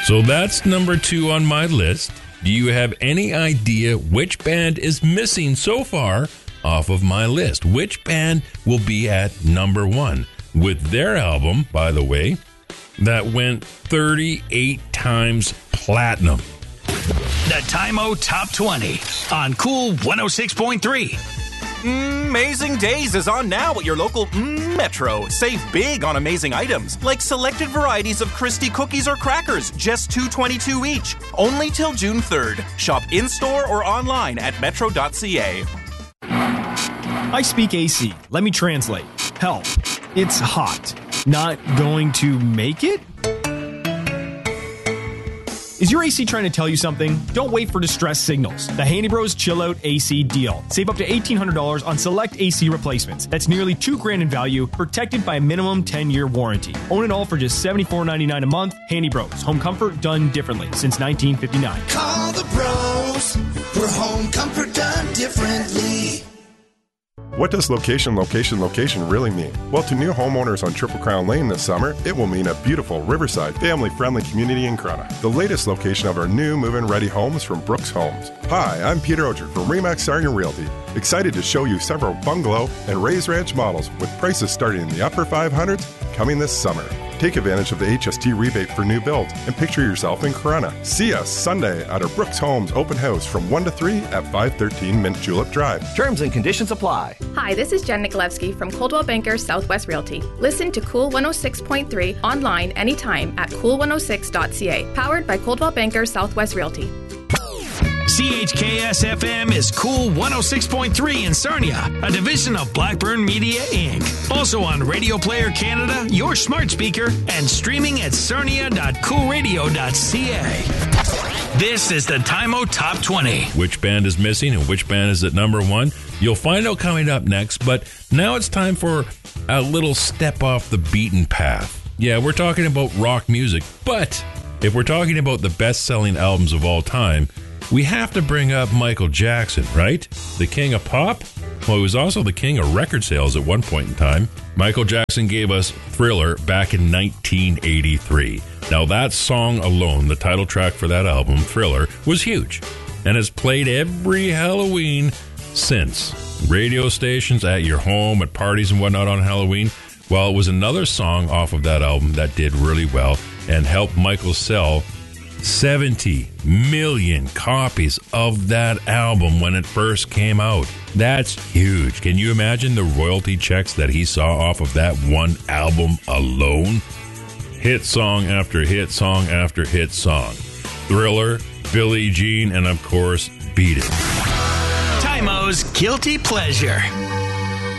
So that's number 2 on my list. Do you have any idea which band is missing so far off of my list? Which band will be at number 1 with their album, by the way, that went 38 times platinum? The Time-O Top 20 on Cool 106.3. Amazing Days is on now at your local Metro. Save big on amazing items, like selected varieties of Christie cookies or crackers, just $2.22 each. Only till June 3rd. Shop in-store or online at metro.ca. I speak AC. Let me translate. Help. It's hot. Not going to make it? Is your AC trying to tell you something? Don't wait for distress signals. The Handy Bros Chill Out AC deal. Save up to $1,800 on select AC replacements. That's nearly $2,000 in value, protected by a minimum 10-year warranty. Own it all for just $74.99 a month. Handy Bros. Home comfort done differently since 1959. Call the bros for home comfort done differently. What does location really mean? Well, to new homeowners on Triple Crown Lane this summer, it will mean a beautiful riverside, family-friendly community in Corunna. The latest location of our new move-in ready homes from Brooks Homes. Hi, I'm Peter Oger from Remax Sargent Realty. Excited to show you several bungalow and raised ranch models with prices starting in the upper 500s coming this summer. Take advantage of the HST rebate for new builds and picture yourself in Corunna. See us Sunday at our Brooks Homes open house from 1 to 3 at 513 Mint Julep Drive. Terms and conditions apply. Hi, this is Jen Nikolewski from Coldwell Banker Southwest Realty. Listen to Cool 106.3 online anytime at cool106.ca. Powered by Coldwell Banker Southwest Realty. CHKS-FM is Cool 106.3 in Sarnia, a division of Blackburn Media, Inc. Also on Radio Player Canada, your smart speaker, and streaming at sarnia.coolradio.ca. This is the Time-O Top 20. Which band is missing and which band is at number 1? You'll find out coming up next, but now it's time for a little step off the beaten path. Yeah, we're talking about rock music, but if we're talking about the best-selling albums of all time, we have to bring up Michael Jackson, right? The king of pop? Well, he was also the king of record sales at one point in time. Michael Jackson gave us Thriller back in 1983. Now, that song alone, the title track for that album, Thriller, was huge and has played every Halloween since. Radio stations, at your home, at parties and whatnot on Halloween. Well, it was another song off of that album that did really well and helped Michael sell 70 million copies of that album when it first came out. That's huge. Can you imagine the royalty checks that he saw off of that one album alone? Hit song after hit song after hit song. Thriller, Billie Jean, and of course, Beat It. Time-O's Guilty Pleasure.